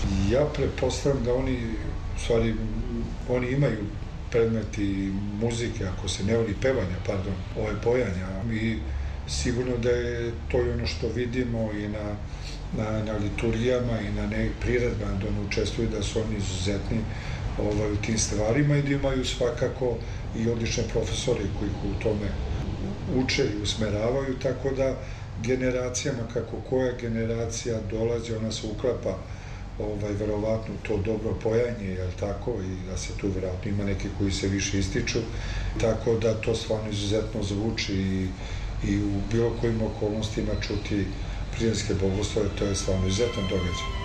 Ja pretpostavljam da oni imaju predmeti muzike, ako se ne voli pevanja, bojanja. I sigurno da je to ono što vidimo i na liturgijama i na priredbama da oni učestvuju, da su oni izuzetni u tim stvarima i da imaju svakako i odlične profesore koji ih u tome uče i usmeravaju, tako da generacijama, kako koja generacija dolazi, ona se uklapa verovatno to dobro pojanje, jel tako, i da se tu verovatno ima neki koji se više ističu, tako da to stvarno izuzetno zvuči i u bilo kojim okolnostima čuti Prizrenske bogoslove, to je stvarno izuzetan događaj.